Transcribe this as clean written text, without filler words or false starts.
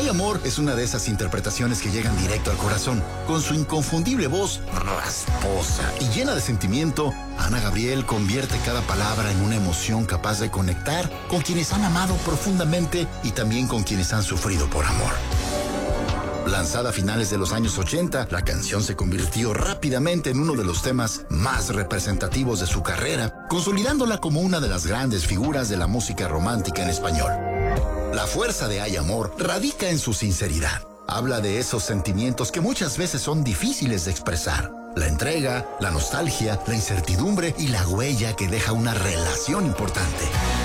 Hay amor es una de esas interpretaciones que llegan directo al corazón. Con su inconfundible voz rasposa y llena de sentimiento, Ana Gabriel convierte cada palabra en una emoción capaz de conectar con quienes han amado profundamente y también con quienes han sufrido por amor. Lanzada a finales de los años 80, la canción se convirtió rápidamente en uno de los temas más representativos de su carrera, consolidándola como una de las grandes figuras de la música romántica en español. La fuerza de Hay amor radica en su sinceridad. Habla de esos sentimientos que muchas veces son difíciles de expresar. La entrega, la nostalgia, la incertidumbre y la huella que deja una relación importante.